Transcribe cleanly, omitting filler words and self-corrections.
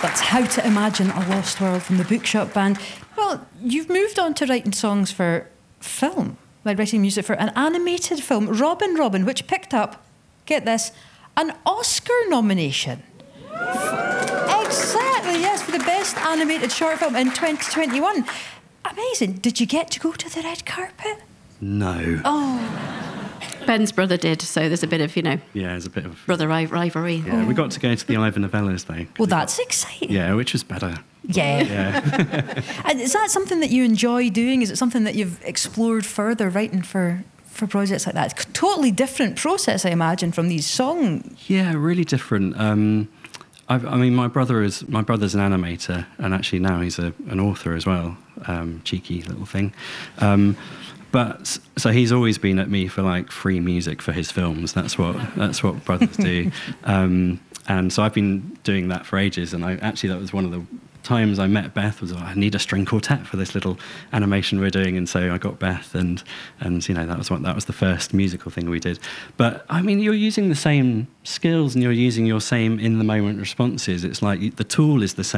That's How to Imagine a Lost World from the Bookshop Band. Well, you've moved on to writing songs for film, like writing music for an animated film, Robin, which picked up, get this, an Oscar nomination. Exactly, yes, for the best animated short film in 2021. Amazing. Did you get to go to the red carpet? No. Oh. Ben's brother did, so there's a bit of, Yeah, there's a bit of... brother rivalry. Yeah, we got to go to the Ivor Novellas, though. Well, that's exciting. Yeah, which was better. Yeah. And is that something that you enjoy doing? Is it something that you've explored further, writing for projects like that? It's a totally different process, I imagine, from these songs. Yeah, really different. I mean, my brother's an animator, and actually now he's an author as well. Cheeky little thing. But so he's always been at me for like free music for his films. That's what brothers do. And so I've been doing that for ages. And that was one of the times I met Beth. Was I need a string quartet for this little animation we're doing, and so I got Beth, and that was the first musical thing we did. But I mean, you're using the same skills and you're using your same in the moment responses. It's like the tool is the same.